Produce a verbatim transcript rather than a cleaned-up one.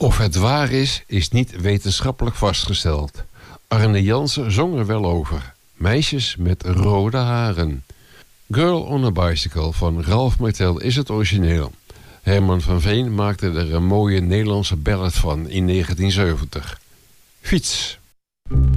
Of het waar is, is niet wetenschappelijk vastgesteld. Arne Jansen zong er wel over. Meisjes met rode haren. Girl on a Bicycle van Ralph Martel is het origineel. Herman van Veen maakte er een mooie Nederlandse ballad van in negentien zeventig. Fiets.